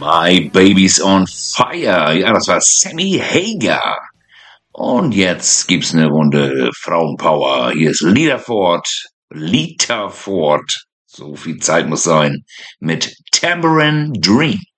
My Baby's on Fire. Ja, das war Sammy Hagar. Und jetzt gibt's eine Runde Frauenpower. Hier ist Lita Ford. So viel Zeit muss sein. Mit Tambourine Dream.